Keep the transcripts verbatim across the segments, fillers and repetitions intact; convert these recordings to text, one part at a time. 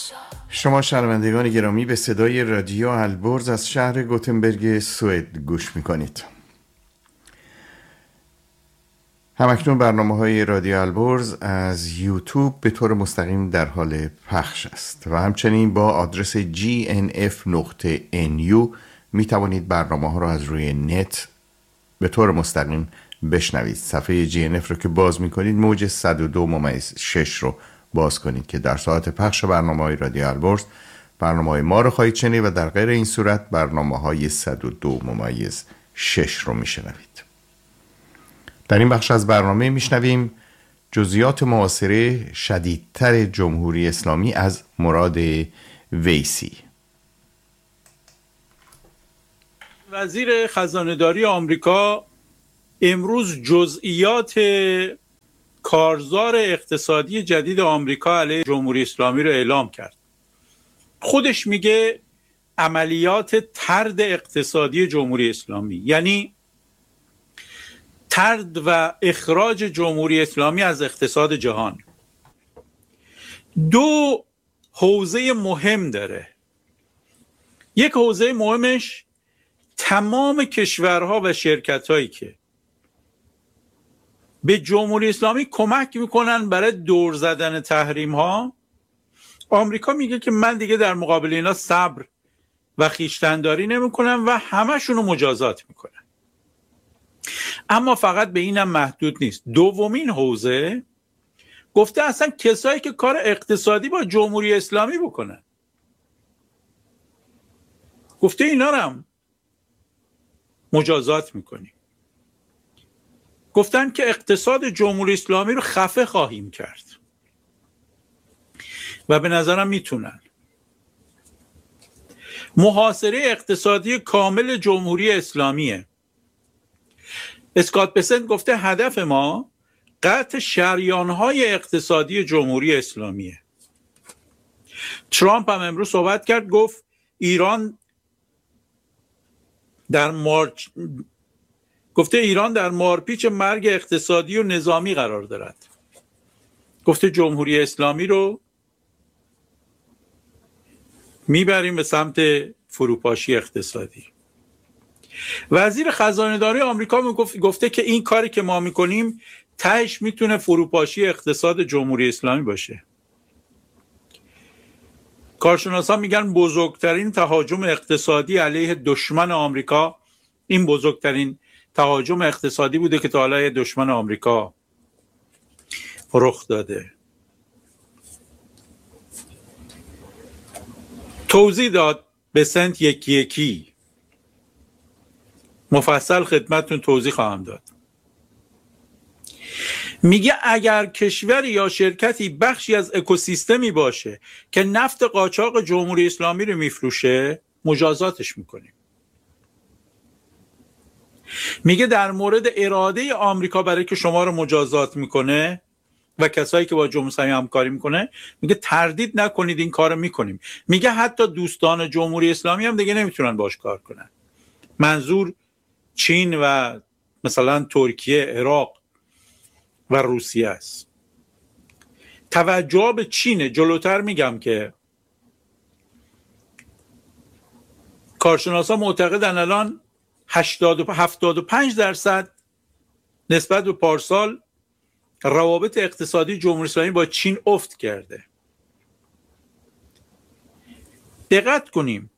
شما شنوندگان گرامی به صدای رادیو البرز از شهر گوتنبرگ سوئد گوش میکنید. همکنون برنامه‌های رادیو البرز از یوتیوب به طور مستقیم در حال پخش است و همچنین با آدرس جی ان اف نقطه ان یو می توانید برنامه‌ها را از روی نت به طور مستقیم بشنوید. صفحه جی ان اف رو که باز می‌کنید موج صد و دو ممیز شش رو باز کنید که در ساعت پخش برنامه‌های رادیو البرز برنامه‌های ما رو خواهید شنید و در غیر این صورت برنامه‌های صد و دو ممیز شش رو می‌شنوید. در این بخش از برنامه میشنویم جزئیات محاصره شدیدتر جمهوری اسلامی از مراد ویسی. وزیر خزانه‌داری آمریکا امروز جزئیات کارزار اقتصادی جدید آمریکا علیه جمهوری اسلامی رو اعلام کرد. خودش میگه عملیات طرد اقتصادی جمهوری اسلامی، یعنی طرد و اخراج جمهوری اسلامی از اقتصاد جهان. دو حوزه مهم داره. یک حوزه مهمش تمام کشورها و شرکت‌هایی که به جمهوری اسلامی کمک میکنن برای دور زدن تحریم‌ها، آمریکا میگه که من دیگه در مقابل اینا صبر و خویشتن‌داری نمیکنم و همشون رو مجازات میکنم. اما فقط به اینم محدود نیست. دومین حوزه گفته اصلا کسایی که کار اقتصادی با جمهوری اسلامی بکنن، گفته اینا رو هم مجازات میکنیم. گفتن که اقتصاد جمهوری اسلامی رو خفه خواهیم کرد و به نظرم میتونن. محاصره اقتصادی کامل جمهوری اسلامیه. اسکات بسنت گفته هدف ما قطع شریان‌های اقتصادی جمهوری اسلامیه. ترامپ هم امروز صحبت کرد، گفت ایران در مارچ گفته ایران در مارپیچ مرگ اقتصادی و نظامی قرار دارد. گفته جمهوری اسلامی رو میبریم به سمت فروپاشی اقتصادی. وزیر خزانه‌داری آمریکا گفته که این کاری که ما میکنیم تهش میتونه فروپاشی اقتصاد جمهوری اسلامی باشه. کارشناسان میگن بزرگترین تهاجم اقتصادی علیه دشمن آمریکا این بزرگترین تهاجم اقتصادی بوده که تا حالا دشمن آمریکا رخ داده. توضیح داد بسنت یکی یکی، مفصل خدمتتون توضیح خواهم داد. میگه اگر کشوری یا شرکتی بخشی از اکوسیستمی باشه که نفت قاچاق جمهوری اسلامی رو میفروشه، مجازاتش میکنیم. میگه در مورد اراده آمریکا برای که شما رو مجازات میکنه و کسایی که با جمهوری اسلامی همکاری میکنه، میگه تردید نکنید این کارو میکنیم. میگه حتی دوستان جمهوری اسلامی هم دیگه نمیتونن باش کار کنن. منظور چین و مثلا ترکیه، عراق و روسیه است. توجه به چین جلوتر میگم که کارشناسان معتقدن الان هشتاد و هفتاد و پنج درصد نسبت به پارسال روابط اقتصادی جمهوری اسلامی با چین افت کرده. دقت کنیم،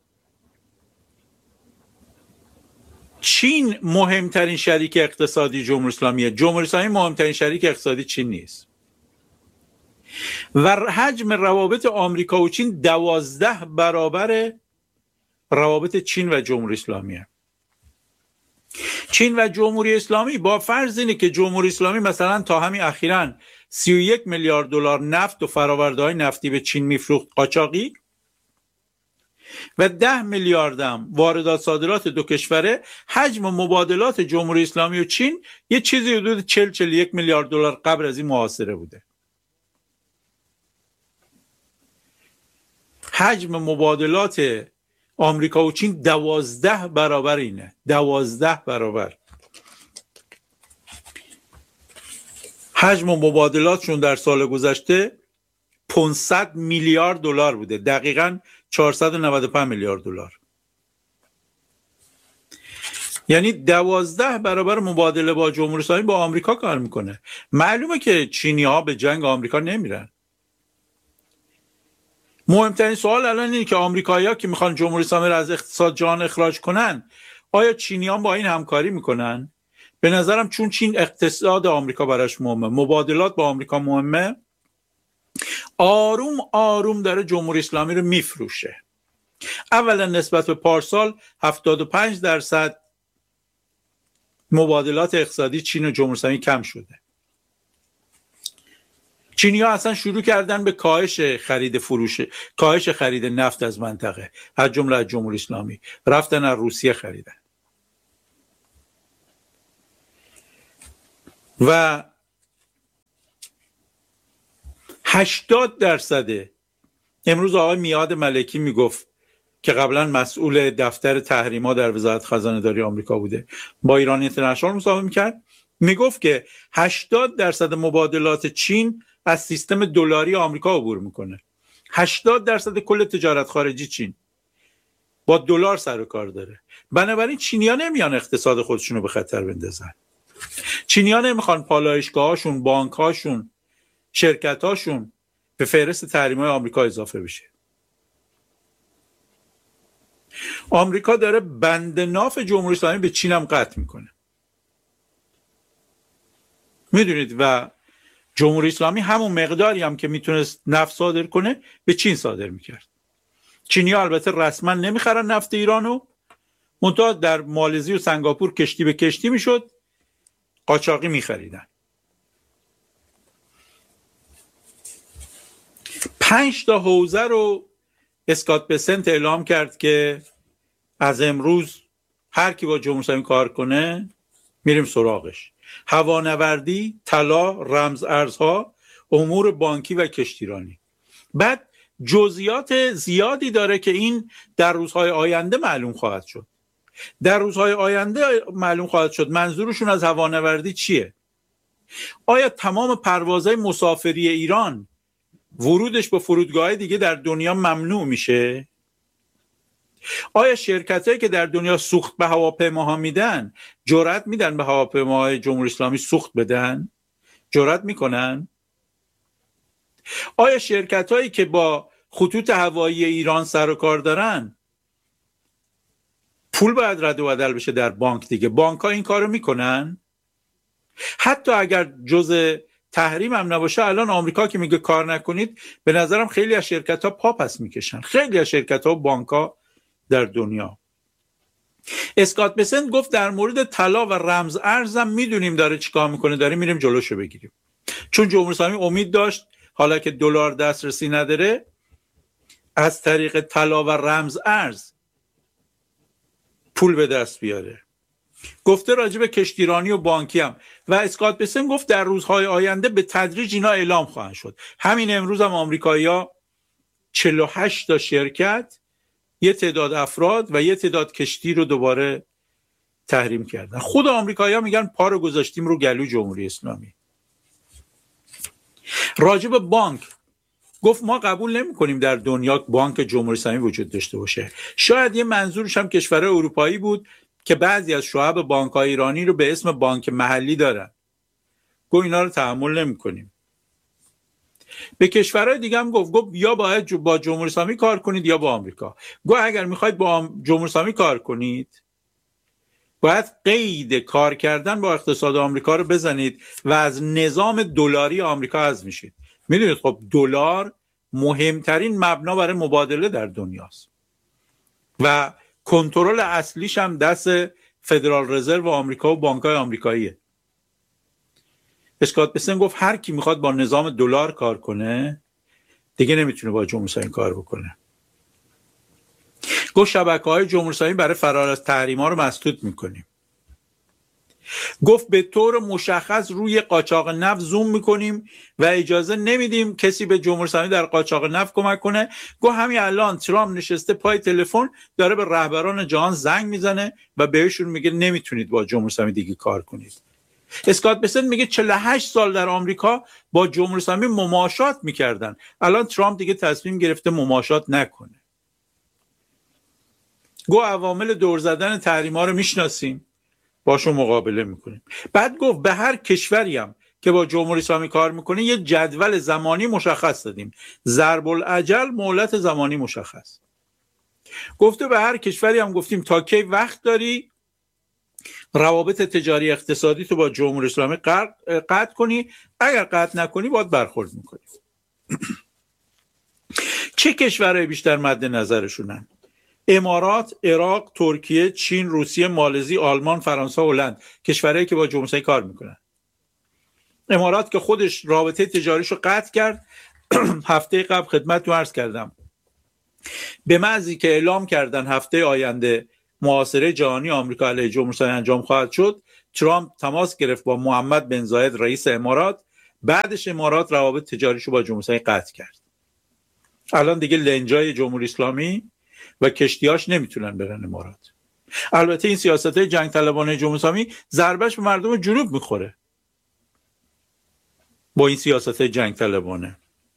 چین مهمترین شریک اقتصادی جمهوری اسلامیه. جمهوری اسلامی مهمترین شریک اقتصادی چین نیست. و حجم روابط آمریکا و چین دوازده برابر روابط چین و جمهوری اسلامیه. چین و جمهوری اسلامی با فرض اینه که جمهوری اسلامی مثلا تا همین اخیراً سی و یک میلیارد دلار نفت و فرآورده‌های نفتی به چین میفروخت قاچاقی و ده میلیارد هم واردات صادرات دو کشوره، حجم مبادلات جمهوری اسلامی و چین یه چیزی حدود چهل چهل و یک میلیارد دلار قبل از این محاصره بوده. حجم مبادلات آمریکا و چین دوازده برابر اینه. دوازده برابر حجم مبادلاتشون در سال گذشته پانصد میلیارد دلار بوده، دقیقاً چهارصد و نود و پنج میلیارد دلار. یعنی دوازده برابر مبادله با جمهوری اسلامی با آمریکا کار میکنه. معلومه که چینی‌ها به جنگ آمریکا نمیرن. مهمترین سوال الان اینه که آمریکایی‌ها که میخوان جمهوری اسلامی را از اقتصاد جهان اخراج کنن، آیا چینی‌ها با این همکاری میکنن؟ به نظرم چون چین اقتصاد آمریکا براش مهمه، مبادلات با آمریکا مهمه، آروم آروم داره جمهوری اسلامی رو میفروشه. اولا نسبت به پارسال هفتاد و پنج درصد مبادلات اقتصادی چین و جمهوری اسلامی کم شده. چینی‌ها اصلا شروع کردن به کاهش خرید فروش کاهش خرید نفت از منطقه، از جمله از جمهوری اسلامی، رفتن از روسیه خریدن. و هشتاد درصد، امروز آقای میاد ملکی میگفت که قبلا مسئول دفتر تحریما در وزارت خزانه داری آمریکا بوده، با ایران اینترنشنال مصاحبه میکرد، میگفت که هشتاد درصد مبادلات چین از سیستم دلاری آمریکا عبور میکنه. هشتاد درصد کل تجارت خارجی چین با دلار سر و کار داره. بنابراین چینی‌ها نمیان اقتصاد خودشون رو به خطر بندازن. چینی‌ها نمیخوان پالایشگاهاشون، بانک‌هاشون، شرکت‌هاشون به فهرست تحریم‌های آمریکا اضافه بشه. آمریکا داره بند ناف جمهوری اسلامی به چین هم قطع میکنه. میدونید و جمهوری اسلامی همون مقداری هم که میتونست نفت صادر کنه به چین صادر میکرد. چینی‌ها البته رسما نمیخرن نفت ایرانو، منتها در مالزی و سنگاپور کشتی به کشتی میشد، قاچاقی میخریدن. پنج تا حوزه رو اسکات بسنت اعلام کرد که از امروز هر کی با جمهوری اسلامی کار کنه میریم سراغش. هوانوردی، طلا، رمز ارزها، امور بانکی و کشتیرانی. بعد جزئیات زیادی داره که این در روزهای آینده معلوم خواهد شد. در روزهای آینده معلوم خواهد شد منظورشون از هوانوردی چیه. آیا تمام پروازهای مسافری ایران ورودش به فرودگاه دیگه در دنیا ممنوع میشه؟ آیا شرکتایی که در دنیا سوخت به هواپیماها میدن جرأت میدن به هواپیماهای جمهوری اسلامی سوخت بدن؟ جرأت میکنن؟ آیا شرکتایی که با خطوط هوایی ایران سر و کار دارن پول باید رد و بدل بشه در بانک دیگه، بانک ها این کارو میکنن؟ حتی اگر جزء تحریم هم نباشه، الان آمریکا که میگه کار نکنید، به نظرم خیلی از شرکت ها پا پس میکشن، خیلی از شرکت ها و بانک ها در دنیا. اسکات بسنت گفت در مورد طلا و رمز ارزم میدونیم داره چیکار میکنه، داریم میریم جلوشو بگیریم. چون جمهوری اسلامی امید داشت حالا که دلار دسترسی نداره از طریق طلا و رمز ارز پول به دست بیاره. گفته راجع به کشتیرانی و بانکی هم. و اسکات بسنت گفت در روزهای آینده به تدریج اینا اعلام خواهند شد. همین امروز هم آمریکایی‌ها چهل و هشت تا شرکت، یه تعداد افراد و یه تعداد کشتی رو دوباره تحریم کردن. خود آمریکایی‌ها میگن پا رو گذاشتیم رو گلو جمهوری اسلامی. راجع به بانک گفت ما قبول نمی‌کنیم در دنیا بانک جمهوری اسلامی وجود داشته باشه. شاید یه منظورش هم کشورهای اروپایی بود که بعضی از شعب بانک‌های ایرانی رو به اسم بانک محلی دارن. گفت اینا رو تحمل نمی‌کنیم. به کشورهای دیگه هم گفت گفت یا باید با جمهوری اسلامی کار کنید یا با آمریکا. گفت اگر میخواید با جمهوری اسلامی کار کنید باید قید کار کردن با اقتصاد آمریکا رو بزنید و از نظام دلاری آمریکا حذف میشید. میدونید خب دلار مهمترین مبنا برای مبادله در دنیاست و کنترل اصلیش هم دست فدرال رزرو آمریکا و بانک‌های آمریکاییه. اسکات بسنت گفت هر کی میخواد با نظام دلار کار کنه دیگه نمیتونه با جمهوری اسلامی کار بکنه. گفت شبکه‌های جمهوری اسلامی برای فرار از تحریم‌ها رو مسدود میکنیم. گفت به طور مشخص روی قاچاق نفت زوم میکنیم و اجازه نمیدیم کسی به جمهوری اسلامی در قاچاق نفت کمک کنه. گفت همین الان ترامپ نشسته پای تلفن داره به رهبران جهان زنگ میزنه و بهشون میگه نمیتونید با جمهوری اسلامی دیگه کار کنید. اسکات بسنت میگه چهل و هشت سال در آمریکا با جمهوری اسلامی مماشات میکردن، الان ترامپ دیگه تصمیم گرفته مماشات نکنه. گو عوامل دور زدن تحریم‌ها رو میشناسیم، باشون مقابله میکنیم. بعد گفت به هر کشوری هم که با جمهوری اسلامی کار میکنه یه جدول زمانی مشخص دادیم، ضرب الاجل، مهلت زمانی مشخص. گفته به هر کشوری هم گفتیم تا کی وقت داری روابط تجاری اقتصادی تو با جمهوری اسلامی قطع کنی، اگر قطع نکنی باید برخورد میکنی. چه کشورهای بیشتر مد نظرشونن؟ امارات، عراق، ترکیه، چین، روسیه، مالزی، آلمان، فرانسه، هلند، کشورهایی که با جمهوری اسلامی کار میکنن. امارات که خودش رابطه تجاریشو قطع کرد، هفته قبل خدمتتون عرض کردم به محضی که اعلام کردن هفته آینده محاصره جهانی آمریکا علیه جمهوری اسلامی انجام خواهد شد، ترامپ تماس گرفت با محمد بن زاید رئیس امارات، بعدش امارات روابط تجاریشو با جمهوری اسلامی قطع کرد. الان دیگه لنجای جمهوری اسلامی و کشتیاش نمیتونن برن امارات. البته این سیاست‌های جنگ طلبانه جمهوری اسلامی ضربش به مردم جنوب میخوره با این سیاست‌های جنگ طلبانه.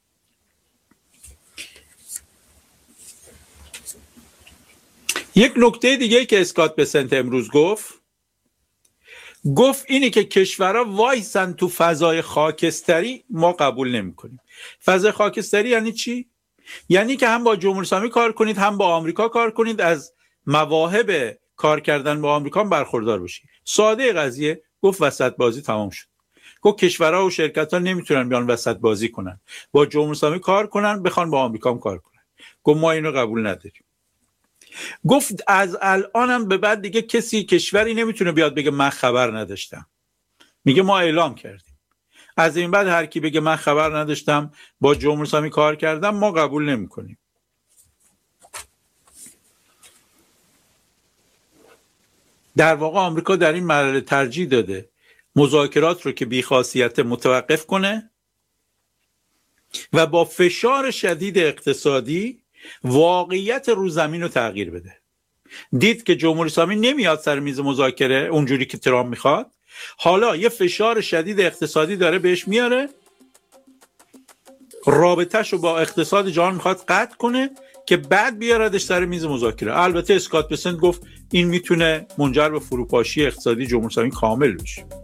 یک نکته دیگه که اسکات بسنت امروز گفت گفت اینه که کشورها وایسن تو فضای خاکستری ما قبول نمی‌کنیم. فضای خاکستری یعنی چی؟ یعنی که هم با جمهوری اسلامی کار کنید هم با آمریکا کار کنید، از مواهب کار کردن با آمریکا برخوردار بشید. ساده قضیه. گفت وسط بازی تمام شد. گفت کشورها و شرکت‌ها نمیتونن بیان وسط بازی کنن، با جمهوری اسلامی کار کنن بخوان با آمریکا هم کار کنن. گفت ما اینو قبول نداریم. گفت از الانم به بعد دیگه کسی کشوری نمیتونه بیاد بگه من خبر نداشتم. میگه ما اعلام کردیم. از این بعد هر کی بگه من خبر نداشتم با جمهوری اسلامی کار کردم ما قبول نمی‌کنیم. در واقع آمریکا در این مرحله ترجیح داده مذاکرات رو که بی‌خاصیت متوقف کنه و با فشار شدید اقتصادی واقعیت رو زمین رو تغییر بده. دید که جمهوری اسلامی نمیاد سر میز مذاکره اونجوری که ترامپ میخواد، حالا یه فشار شدید اقتصادی داره بهش میاره، رابطه‌شو با اقتصاد جهان میخواد قطع کنه که بعد بیاردش سر میز مذاکره. البته اسکات بسنت گفت این میتونه منجر به فروپاشی اقتصادی جمهوری اسلامی کامل بشه.